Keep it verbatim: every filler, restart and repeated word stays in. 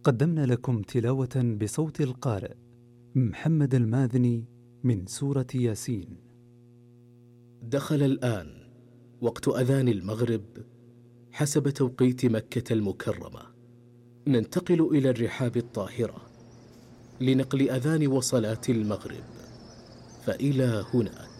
قدمنا لكم تلاوة بصوت القارئ محمد الماذني من سورة ياسين. دخل الآن وقت أذان المغرب حسب توقيت مكة المكرمة. ننتقل إلى الرحاب الطاهرة لنقل أذان وصلاة المغرب، فإلى هناك.